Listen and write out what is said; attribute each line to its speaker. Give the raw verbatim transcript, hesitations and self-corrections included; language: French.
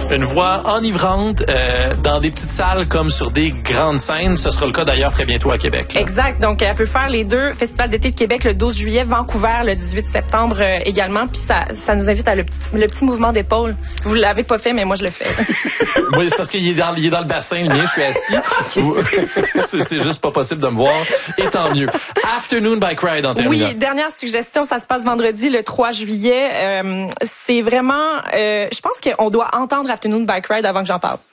Speaker 1: Une voix enivrante euh, dans des petites salles comme sur des grandes scènes. Ce sera le cas d'ailleurs très bientôt à Québec. Là.
Speaker 2: Exact. Donc, elle peut faire les deux. Festival d'été de Québec le douze juillet, Vancouver le dix-huit septembre euh, également. Puis ça, ça nous invite à le petit, le petit mouvement d'épaule. Vous l'avez pas fait, mais moi je le fais.
Speaker 1: Oui, c'est parce qu'il est dans, il est dans le bassin, le mien, je suis assis. c'est, c'est juste pas possible de me voir. Et tant mieux. Afternoon Bike Ride en terminant.
Speaker 2: Oui, dernière suggestion, ça se passe vendredi le trois juillet. Euh, c'est vraiment, euh, je pense qu'on doit entendre Afternoon Bike Ride avant que j'en parle.